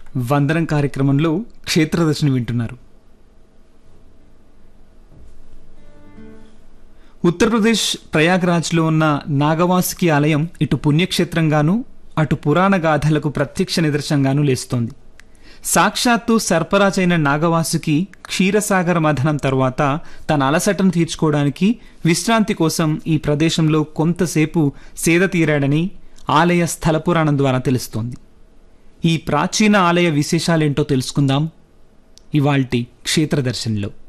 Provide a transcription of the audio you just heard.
వందనం కార్యక్రమంలో క్షేత్రదర్శిని వింటున్నారు. ఉత్తరప్రదేశ్ ప్రయాగ్రాజ్లో ఉన్న నాగవాసుకి ఆలయం ఇటు పుణ్యక్షేత్రంగానూ అటు పురాణ గాథలకు ప్రత్యక్ష నిదర్శనంగానూ లేస్తోంది. సాక్షాత్తు సర్పరాజైన నాగవాసుకి క్షీరసాగర మథనం తరువాత తన అలసటను తీర్చుకోవడానికి విశ్రాంతి కోసం ఈ ప్రదేశంలో కొంతసేపు సేద తీరాడని ఆలయ స్థల పురాణం ద్వారా తెలుస్తోంది. ఈ ప్రాచీన ఆలయ విశేషాలేంటో తెలుసుకుందాం ఇవాల్టి క్షేత్రదర్శన్లో.